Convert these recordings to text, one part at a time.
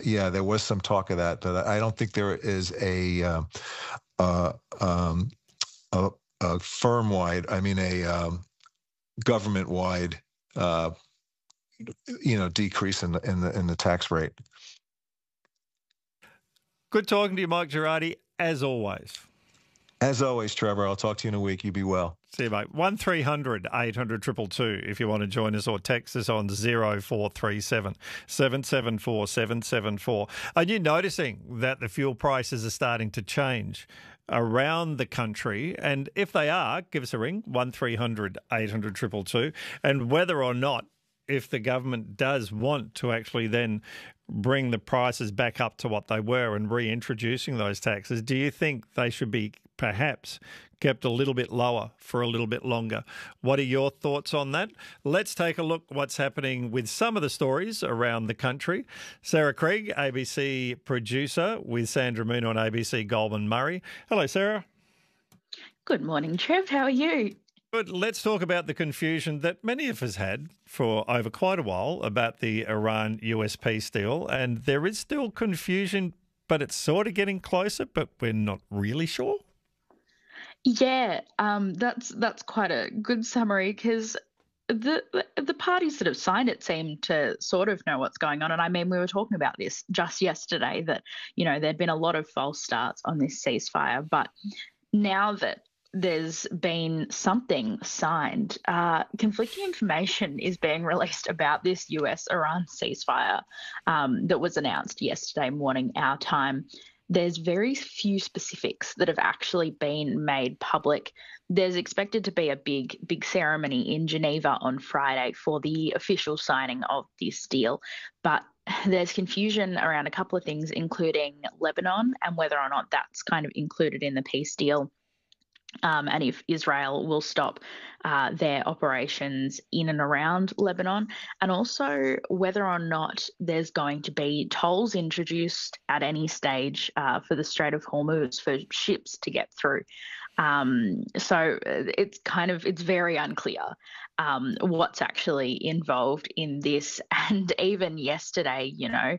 yeah, there was some talk of that, but I don't think there is uh, um, a, a firm-wide, I mean, government-wide, uh, decrease in the tax rate. Good talking to you, Mike Girardi, as always. As always, Trevor, I'll talk to you in a week. You be well. See you, mate. 1300 800 222 if you want to join us, or text us on 0437 774 774. Are you noticing that the fuel prices are starting to change around the country? And if they are, give us a ring, 1300 800 222. And whether or not, if the government does want to actually then bring the prices back up to what they were and reintroducing those taxes, do you think they should be perhaps kept a little bit lower for a little bit longer? What are your thoughts on that? Let's take a look what's happening with some of the stories around the country. Sarah Krieg, ABC producer, with Sandra Moon on ABC Goldman Murray. Hello, Sarah. Good morning, Trev. How are you? But let's talk about the confusion that many of us had for over quite a while about the Iran-US peace deal. And there is still confusion, but it's sort of getting closer, but we're not really sure. Yeah, that's quite a good summary, because the parties that have signed it seem to sort of know what's going on. And I mean, we were talking about this just yesterday, that, there'd been a lot of false starts on this ceasefire, but now that there's been something signed, conflicting information is being released about this US-Iran ceasefire that was announced yesterday morning, our time. There's very few specifics that have actually been made public. There's expected to be a big ceremony in Geneva on Friday for the official signing of this deal, but there's confusion around a couple of things, including Lebanon and whether or not that's kind of included in the peace deal. And if Israel will stop their operations in and around Lebanon, and also whether or not there's going to be tolls introduced at any stage for the Strait of Hormuz for ships to get through. So it's very unclear what's actually involved in this. And even yesterday,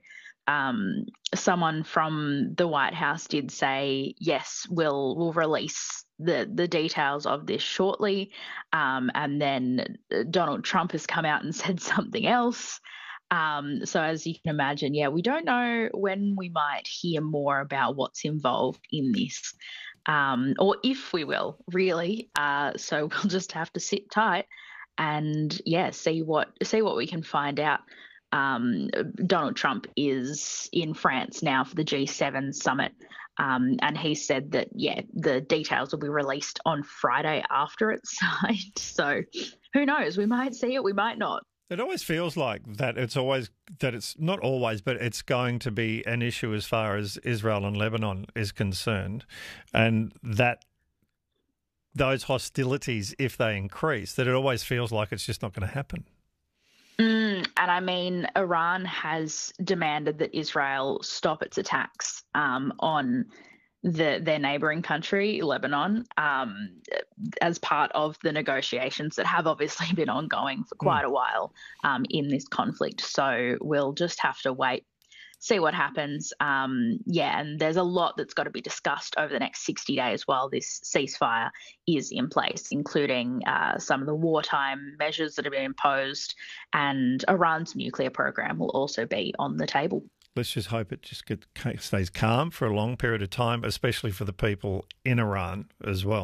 someone from the White House did say, yes, we'll release the details of this shortly. And then Donald Trump has come out and said something else. So as you can imagine, we don't know when we might hear more about what's involved in this, or if we will, really. So we'll just have to sit tight and see what we can find out. Donald Trump is in France now for the G7 summit, and he said that the details will be released on Friday after it's signed. So who knows? We might see it, we might not. It always feels like that. It's not always, but it's going to be an issue as far as Israel and Lebanon is concerned, and that those hostilities, if they increase, that it always feels like it's just not going to happen. And I mean, Iran has demanded that Israel stop its attacks on their neighbouring country, Lebanon, as part of the negotiations that have obviously been ongoing for quite a while in this conflict. So we'll just have to wait, see what happens. And there's a lot that's got to be discussed over the next 60 days while this ceasefire is in place, including some of the wartime measures that have been imposed, and Iran's nuclear program will also be on the table. Let's just hope it just stays calm for a long period of time, especially for the people in Iran as well.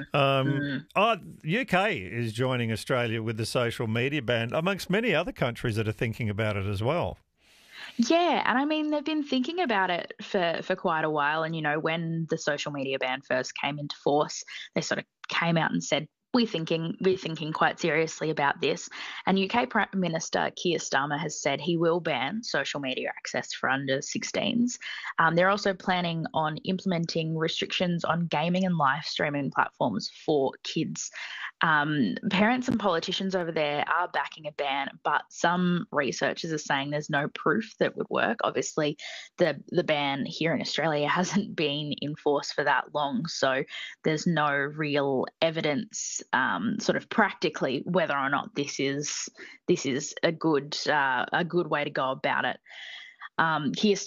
UK is joining Australia with the social media ban, amongst many other countries that are thinking about it as well. Yeah, and I mean, they've been thinking about it for quite a while. And, when the social media ban first came into force, they sort of came out and said, we're thinking quite seriously about this. And UK Prime Minister Keir Starmer has said he will ban social media access for under 16s. They're also planning on implementing restrictions on gaming and live streaming platforms for kids. Parents and politicians over there are backing a ban, but some researchers are saying there's no proof that would work. Obviously, the ban here in Australia hasn't been in force for that long, so there's no real evidence, sort of practically, whether or not this is a good way to go about it. Keir